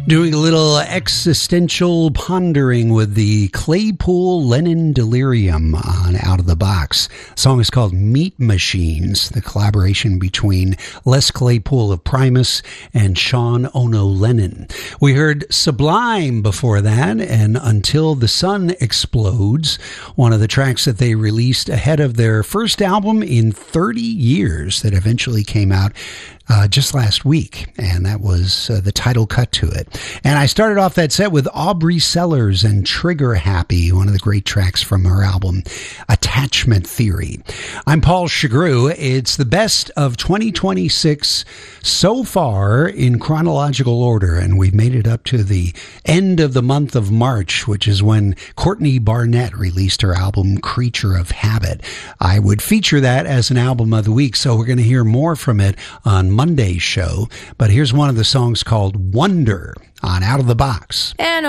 Doing a little existential pondering with the Claypool Lennon Delirium on Out of the Box. The song is called Meat Machines, the collaboration between Les Claypool of Primus and Sean Ono Lennon. We heard Sublime before that, and Until the Sun Explodes, one of the tracks that they released ahead of their first album in 30 years that eventually came out just last week, and that was the title cut to it. And I started off that set with Aubrey Sellers and Trigger Happy, one of the great tracks from her album Attachment Theory. I'm Paul Chagru. It's the best of 2026 so far in chronological order, and we've made it up to the end of the month of March, which is when Courtney Barnett released her album Creature of Habit. I would feature that as an album of the week, so we're going to hear more from it on Monday's show, but here's one of the songs called Wonder on Out of the Box. And